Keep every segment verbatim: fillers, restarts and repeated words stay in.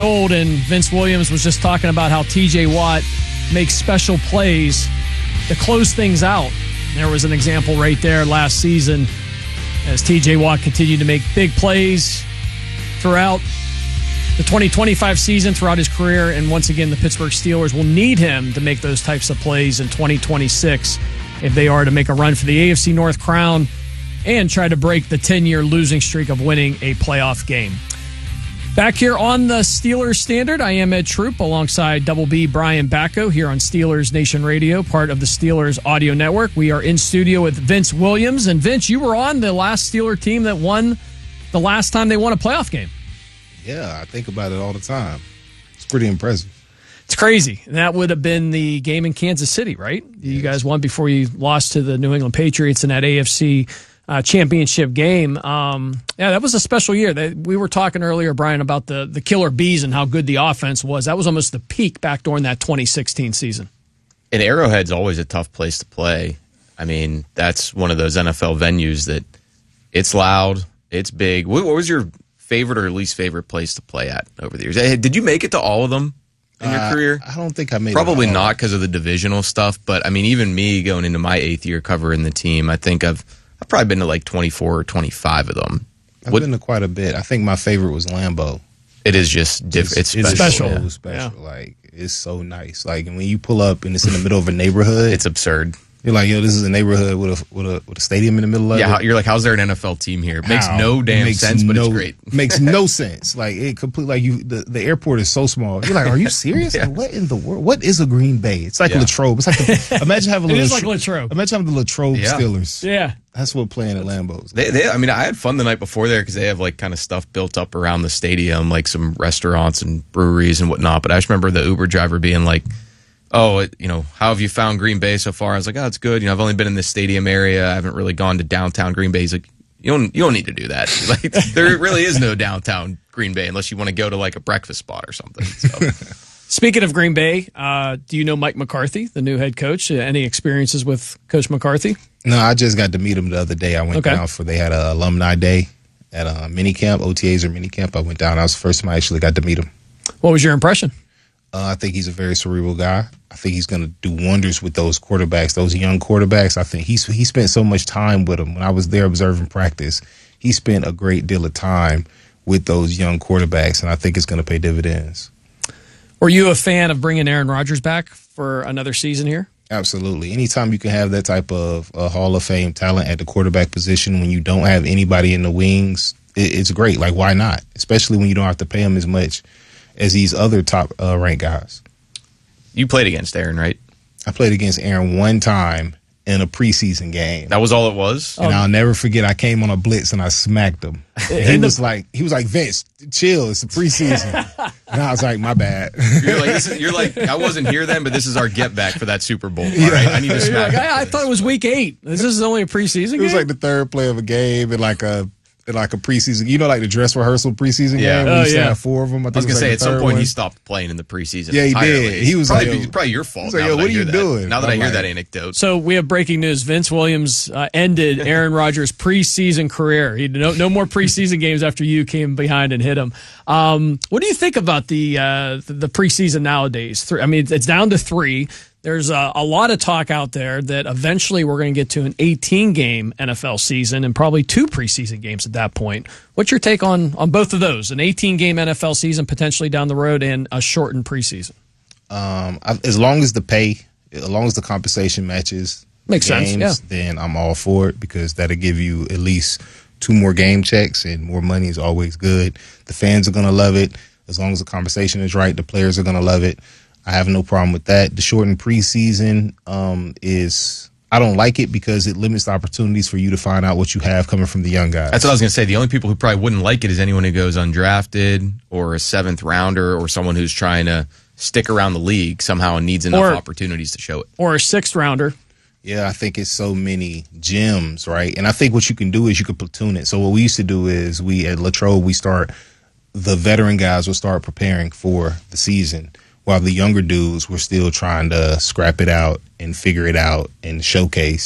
Old and Vince Williams was just talking about how T J Watt makes special plays to close things out. There was an example right there last season as T J Watt continued to make big plays throughout the twenty twenty-five season, throughout his career, and once again the Pittsburgh Steelers will need him to make those types of plays in twenty twenty-six if they are to make a run for the A F C North crown and try to break the ten-year losing streak of winning a playoff game. Back here on the Steelers Standard, I am Ed Troop alongside Double B Brian Bacco here on Steelers Nation Radio, part of the Steelers Audio Network. We are in studio with Vince Williams. And Vince, you were on the last Steeler team that won the last time they won a playoff game. Yeah, I think about it all the time. It's pretty impressive. It's crazy. That would have been the game in Kansas City, right? Yes. You guys won before you lost to the New England Patriots in that A F C Uh, championship game. Um, yeah, that was a special year. They, we were talking earlier, Brian, about the, the killer bees and how good the offense was. That was almost the peak back during that twenty sixteen season. And Arrowhead's always a tough place to play. I mean, that's one of those N F L venues that it's loud, it's big. What, what was your favorite or least favorite place to play at over the years? Did you make it to all of them in your uh, career? I don't think I made Probably it all. not because of the divisional stuff, but I mean, even me going into my eighth year covering the team, I think I've I've probably been to like twenty-four or twenty-five of them. I've what, been to quite a bit. I think my favorite was Lambeau. It is just different. It's, it's special. so Yeah. special. Yeah. Like, it's so nice. Like, when you pull up and it's in the middle of a neighborhood, It's absurd. you're like, yo, this is a neighborhood with a with a with a stadium in the middle of Yeah, it. how, you're like, how's there an N F L team here? It makes How? no damn Makes sense, but no- it's great. Makes no sense. Like, it complete. Like, you, the, the airport is so small. You're like, are you serious? Yeah. Like, what in the world? What is a Green Bay? It's like Yeah. Latrobe. It's like the, imagine having It a is Latro- like Latrobe. Imagine having the Latrobe Yeah. Steelers. Yeah. That's what playing at Lambeau's. They, they, I mean, I had fun the night before there because they have like kind of stuff built up around the stadium, like some restaurants and breweries and whatnot. But I just remember the Uber driver being like, "Oh, it, you know, how have you found Green Bay so far?" I was like, "Oh, it's good. You know, I've only been in this stadium area. I haven't really gone to downtown Green Bay." He's like, "You don't, you don't need to do that. Like, there really is no downtown Green Bay unless you want to go to like a breakfast spot or something." So. Speaking of Green Bay, uh, do you know Mike McCarthy, the new head coach? Uh, any experiences with Coach McCarthy? No, I just got to meet him the other day. I went Okay. down for, they had a alumni day at a mini camp, O T As or mini camp. I went down. I was the first time I actually got to meet him. What was your impression? Uh, I think he's a very cerebral guy. I think he's going to do wonders with those quarterbacks, those young quarterbacks. I think he's he spent so much time with them. When I was there observing practice, he spent a great deal of time with those young quarterbacks, and I think it's going to pay dividends. Were you a fan of bringing Aaron Rodgers back for another season here? Absolutely. Anytime you can have that type of uh, Hall of Fame talent at the quarterback position when you don't have anybody in the wings, it, it's great. Like, why not? Especially when you don't have to pay him as much as these other top uh, ranked guys. You played against Aaron, right? I played against Aaron one time in a preseason game. That was all it was? And I'll never forget, I came on a blitz and I smacked him. And he was like, he was like, Vince, chill, it's the preseason. And I was like, my bad. You're like, this is, you're like, I wasn't here then, but this is our get back for that Super Bowl. All right, I need to You're smack. like, I, I thought it was week eight. This is only a preseason It game? was like the third play of a game and like a in like a preseason, you know, like the dress rehearsal preseason Yeah. game. Where Oh, you used to yeah. have four of them. I, think I was it gonna like say the at some third point one. he stopped playing in the preseason. Yeah, he entirely. did. He was probably, like, it's probably your fault. He's like, now yo, that what I are hear you that. doing? Now that I'm I hear like- that anecdote. So we have breaking news. Vince Williams uh, ended Aaron Rodgers' preseason career. He no no more preseason games after you came behind and hit him. Um, what do you think about the uh, the, the preseason nowadays? Three, I mean, it's down to three. There's a, a lot of talk out there that eventually we're going to get to an eighteen-game N F L season and probably two preseason games at that point. What's your take on on both of those? An eighteen-game N F L season potentially down the road and a shortened preseason. Um, I, as long as the pay, as long as the compensation matches Makes the sense, games, yeah. then I'm all for it because that'll give you at least two more game checks and more money is always good. The fans are going to love it. As long as the conversation is right, the players are going to love it. I have no problem with that. The shortened preseason um, is, I don't like it because it limits the opportunities for you to find out what you have coming from the young guys. That's what I was going to say. The only people who probably wouldn't like it is anyone who goes undrafted or a seventh rounder or someone who's trying to stick around the league somehow and needs enough Or- opportunities to show it. Or a sixth rounder. Yeah, I think it's so many gems, right? And I think what you can do is you can platoon it. So what we used to do is we at Latrobe, we start, the veteran guys will start preparing for the season while the younger dudes were still trying to scrap it out and figure it out and showcase.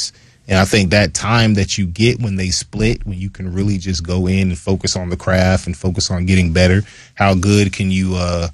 And I think that time that you get when they split, when you can really just go in and focus on the craft and focus on getting better, how good can you uh,